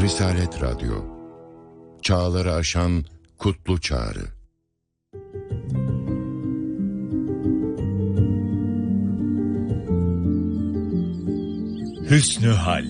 Risalet Radyo, çağları aşan kutlu çağrı. Hüsnü Hal.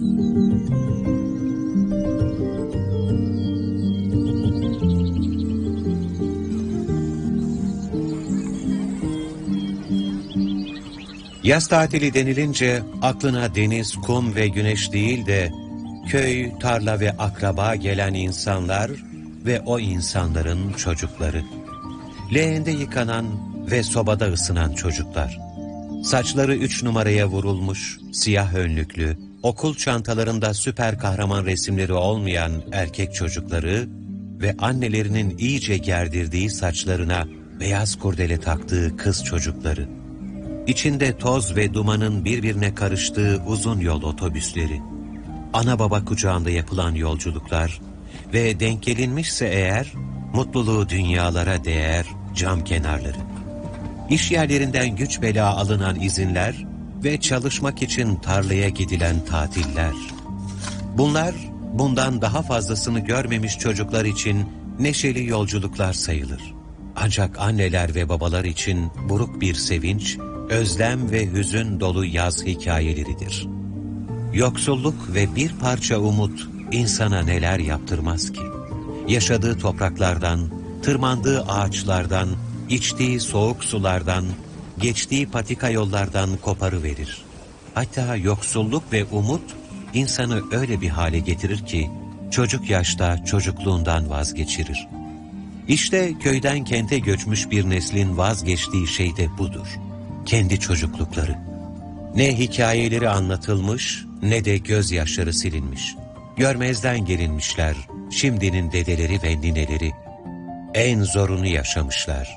Yaz tatili denilince aklına deniz, kum ve güneş değil de köy, tarla ve akraba gelen insanlar ve o insanların çocukları. Leğende yıkanan ve sobada ısınan çocuklar. Saçları 3 numaraya vurulmuş, siyah önlüklü, okul çantalarında süper kahraman resimleri olmayan erkek çocukları ve annelerinin iyice gerdirdiği saçlarına beyaz kurdele taktığı kız çocukları. İçinde toz ve dumanın birbirine karıştığı uzun yol otobüsleri, ana baba kucağında yapılan yolculuklar ve denk gelinmişse eğer, mutluluğu dünyalara değer cam kenarları. İş yerlerinden güç bela alınan izinler ve çalışmak için tarlaya gidilen tatiller. Bunlar, bundan daha fazlasını görmemiş çocuklar için neşeli yolculuklar sayılır. Ancak anneler ve babalar için buruk bir sevinç, özlem ve hüzün dolu yaz hikayeleridir. Yoksulluk ve bir parça umut insana neler yaptırmaz ki? Yaşadığı topraklardan, tırmandığı ağaçlardan, içtiği soğuk sulardan, geçtiği patika yollardan koparıverir. Hatta yoksulluk ve umut insanı öyle bir hale getirir ki çocuk yaşta çocukluğundan vazgeçirir. İşte köyden kente göçmüş bir neslin vazgeçtiği şey de budur. Kendi çocuklukları. Ne hikayeleri anlatılmış ne de gözyaşları silinmiş. Görmezden gelinmişler şimdinin dedeleri ve nineleri. En zorunu yaşamışlar.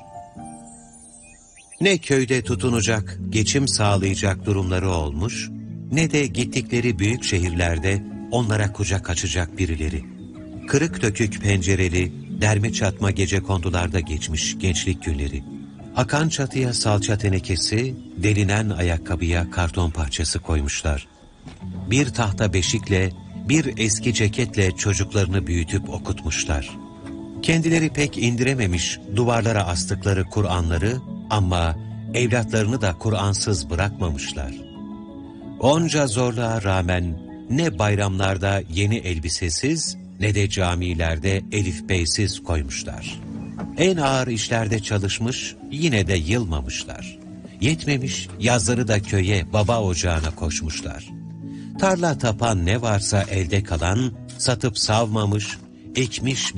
Ne köyde tutunacak, geçim sağlayacak durumları olmuş, ne de gittikleri büyük şehirlerde onlara kucak açacak birileri. Kırık dökük pencereli, derme çatma gecekondularda geçmiş gençlik günleri. Akan çatıya salça tenekesi, delinen ayakkabıya karton parçası koymuşlar. Bir tahta beşikle, bir eski ceketle çocuklarını büyütüp okutmuşlar. Kendileri pek indirememiş duvarlara astıkları Kur'anları ama evlatlarını da Kur'ansız bırakmamışlar. Onca zorluğa rağmen ne bayramlarda yeni elbisesiz ne de camilerde elifbeysiz koymuşlar. En ağır işlerde çalışmış, yine de yılmamışlar. Yetmemiş, yazları da köye, baba ocağına koşmuşlar. Tarla tapan ne varsa elde kalan, satıp savmamış, ekmiş